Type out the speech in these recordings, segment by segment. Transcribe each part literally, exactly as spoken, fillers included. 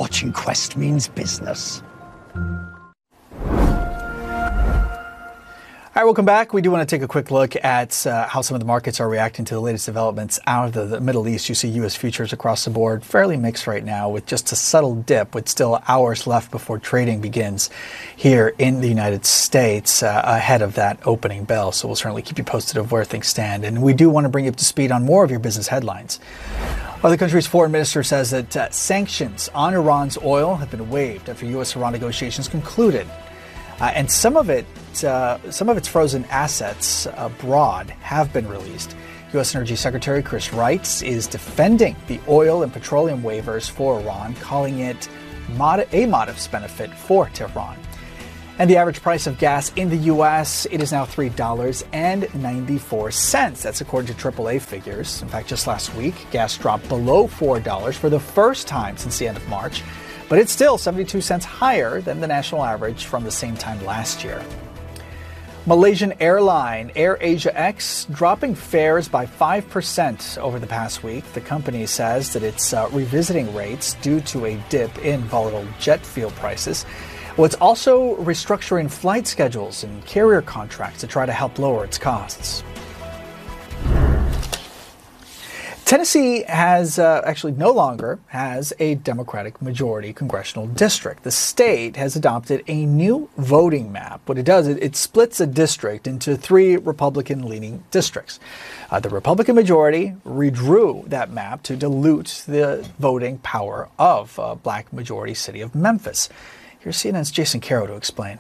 watching Quest means business. All right, welcome back. We do want to take a quick look at uh, how some of the markets are reacting to the latest developments out of the, the Middle East. You see U S futures across the board fairly mixed right now, with just a subtle dip, with still hours left before trading begins here in the United States uh, ahead of that opening bell. So we'll certainly keep you posted of where things stand. And we do want to bring you up to speed on more of your business headlines. Well, the country's foreign minister says that uh, sanctions on Iran's oil have been waived after U S Iran negotiations concluded. Uh, and some of it, uh, some of its frozen assets abroad have been released. U S Energy Secretary Chris Wright is defending the oil and petroleum waivers for Iran, calling it mod- a modest benefit for Tehran. And the average price of gas in the U S, it is now three dollars and ninety-four cents. That's according to triple A figures. In fact, just last week, gas dropped below four dollars for the first time since the end of March. But it's still seventy-two cents higher than the national average from the same time last year. Malaysian airline AirAsia X dropping fares by five percent over the past week. The company says that it's uh, revisiting rates due to a dip in volatile jet fuel prices. Well, it's also restructuring flight schedules and carrier contracts to try to help lower its costs. Tennessee has uh, actually no longer has a Democratic majority congressional district. The state has adopted a new voting map. What it does, it, it splits a district into three Republican-leaning districts. Uh, the Republican majority redrew that map to dilute the voting power of uh, black majority city of Memphis. Here's C N N's Jason Caro to explain.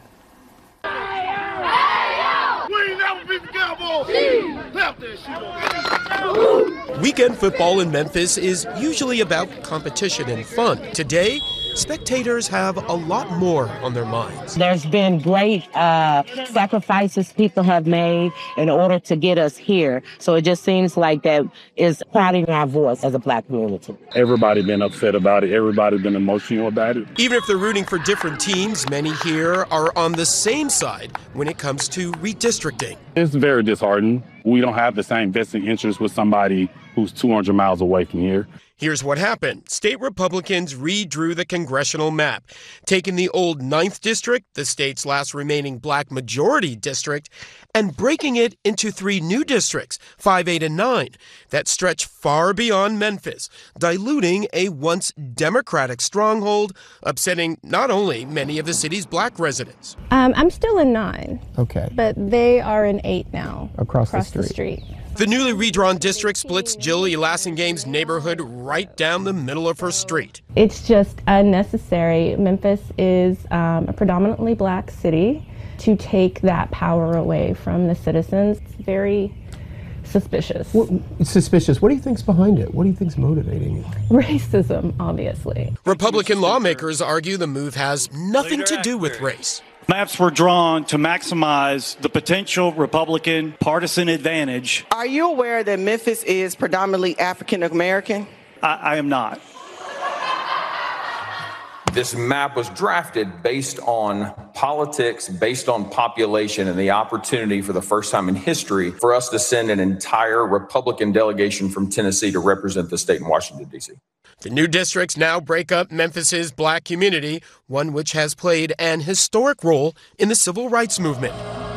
Weekend football in Memphis is usually about competition and fun. Today, spectators have a lot more on their minds. There's been great uh, sacrifices people have made in order to get us here. So it just seems like that is crowding our voice as a black community. Everybody been upset about it. Everybody been emotional about it. Even if they're rooting for different teams, many here are on the same side when it comes to redistricting. It's very disheartening. We don't have the same vested interest with somebody who's two hundred miles away from here. Here's what happened. State Republicans redrew the congressional map, taking the old ninth District, the state's last remaining black majority district, and breaking it into three new districts, five, eight, and nine, that stretch far beyond Memphis, diluting a once Democratic stronghold, upsetting not only many of the city's black residents. Um, I'm still in nine. Okay. But they are in eight now. Across, across the, the street. street. The newly redrawn district splits Jill Elassingame's neighborhood right down the middle of her street. It's just unnecessary. Memphis is um, a predominantly black city. To take that power away from the citizens, it's very suspicious. What, it's suspicious. What do you think's behind it? What do you think's motivating it? Racism, obviously. Republican lawmakers argue the move has nothing to do with race. Maps were drawn to maximize the potential Republican partisan advantage. Are you aware that Memphis is predominantly African American? I, I am not. This map was drafted based on politics, based on population, and the opportunity for the first time in history for us to send an entire Republican delegation from Tennessee to represent the state in Washington, D C. The new districts now break up Memphis's black community, one which has played an historic role in the civil rights movement.